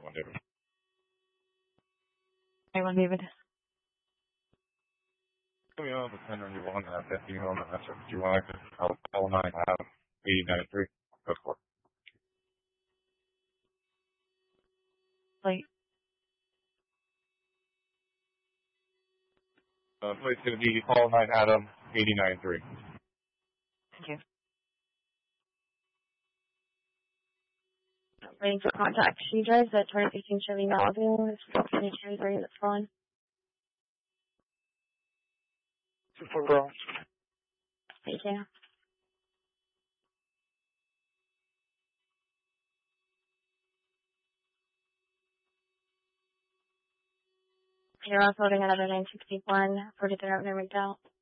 91 David. 91 David. Come on, the 1091 and 15 on the message. Do you want to call 9 Adam 8093? Go for it. Wait. It's going to be call 9 Adam 8093. Thank you. Waiting for contact. She drives a 2015 Chevy Malibu. It's 15 that's fine. 2-4 girl. Thank you. You're also holding another 961, 43 out near McDowell.